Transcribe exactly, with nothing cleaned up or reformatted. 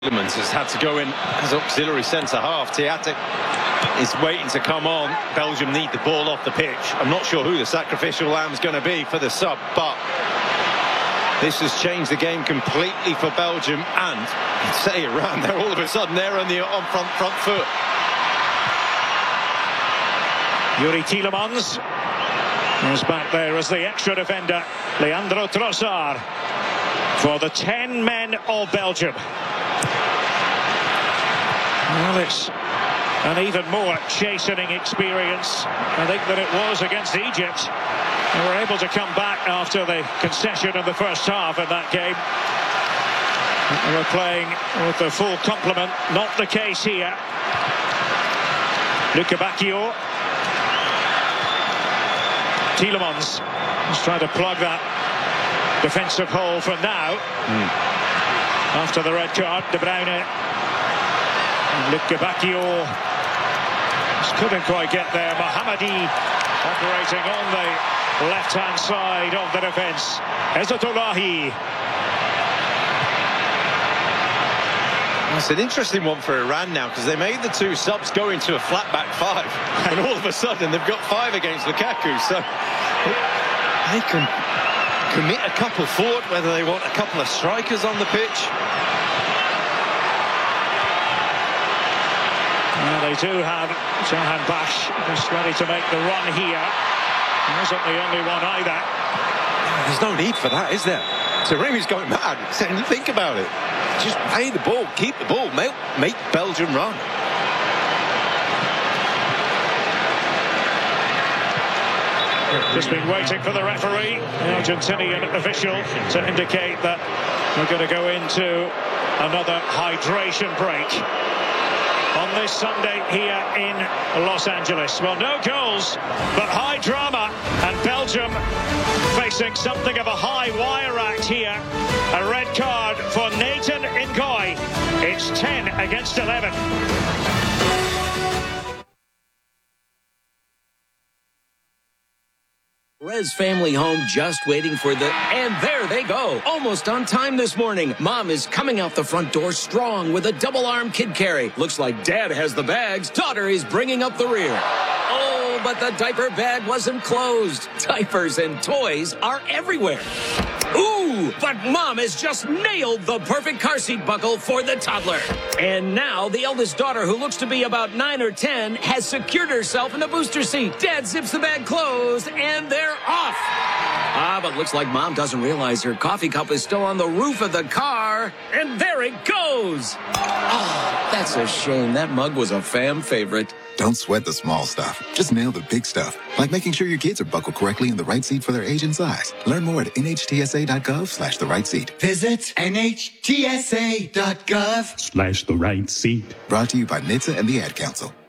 Has had to go in as auxiliary centre-half. Théatic is waiting to come on. Belgium need the ball off the pitch. I'm not sure who the sacrificial lamb's going to be for the sub, but this has changed the game completely for Belgium, and I'd say Iran, they're all of a sudden they're on the on front front foot. Youri Tielemans is back there as the extra defender, Leandro Trossard, for the ten men of Belgium. Well, it's an even more chastening experience, I think, than it was against Egypt. They were able to come back after the concession in the first half in that game. They were playing with the full complement. Not the case here. Luca Bacchio. Tielemans is trying to plug that defensive hole for now. Mm. After the red card, De Bruyne. Luca Bacchio just couldn't quite get there. Mohammadi operating on the left-hand side of the defence. Ezzatullahi. It's an interesting one for Iran now, because they made the two subs go into a flat-back five, and all of a sudden they've got five against Lukaku, so they can commit a couple forward, whether they want a couple of strikers on the pitch. Well, they do have Jahanbakhsh just ready to make the run here. He wasn't the only one either. There's no need for that, is there? Taremi's going mad, saying, think about it. Just play the ball, keep the ball, make, make Belgium run. Just been waiting for the referee, the Argentinian official, to indicate that we're going to go into another hydration break on this Sunday here in Los Angeles. Well, no goals, but high drama, and Belgium facing something of a high wire act here. A red card for Nathan Ngoy. It's ten against eleven. Rez Family Home just waiting for the... And there they go. Almost on time this morning. Mom is coming out the front door strong with a double-arm kid carry. Looks like Dad has the bags. Daughter is bringing up the rear. Oh, but the diaper bag wasn't closed. Diapers and toys are everywhere. Ooh, but Mom has just nailed the perfect car seat buckle for the toddler. And now the eldest daughter, who looks to be about nine or ten, has secured herself in the booster seat. Dad zips the bag closed, and they're off. Ah, but looks like Mom doesn't realize her coffee cup is still on the roof of the car. And there it goes. Oh, that's a shame. That mug was a fam favorite. Don't sweat the small stuff. Just nail the big stuff, like making sure your kids are buckled correctly in the right seat for their age and size. Learn more at N H T S A dot gov slash the right seat. Visit N H T S A dot gov slash the right seat. Brought to you by N H T S A and the Ad Council.